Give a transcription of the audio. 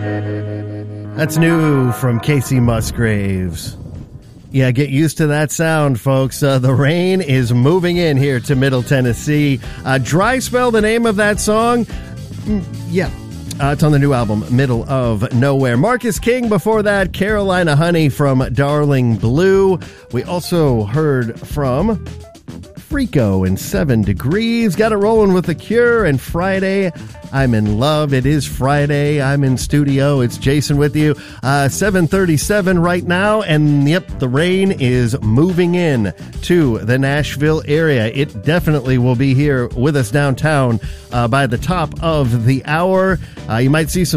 That's new from Casey Musgraves. Yeah, get used to that sound, folks. The rain is moving in here to Middle Tennessee. Dry Spell, the name of that song. Yeah, it's on the new album, Middle of Nowhere. Marcus King before that, Carolina Honey from Darling Blue. We also heard from Frico and 7 Degrees. Got it rolling with The Cure and Friday. I'm in love. It is Friday. I'm in studio. It's Jason with you. 7:37 right now. And yep, the rain is moving in to the Nashville area. It definitely will be here with us downtown by the top of the hour. You might see some